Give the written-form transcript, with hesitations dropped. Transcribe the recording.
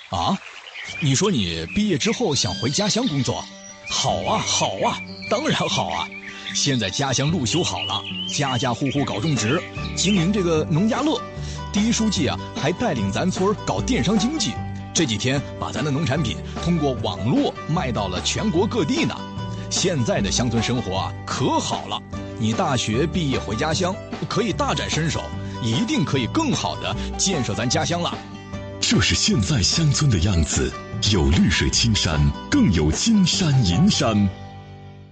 啊，你说你毕业之后想回家乡工作？好啊，好啊，当然好啊！现在家乡路修好了，家家户户搞种植，经营这个农家乐。第一书记啊，还带领咱村搞电商经济，这几天把咱的农产品通过网络卖到了全国各地呢。现在的乡村生活啊，可好了！你大学毕业回家乡，可以大展身手，一定可以更好的建设咱家乡了。 这是现在乡村的样子，有绿水青山，更有金山银山。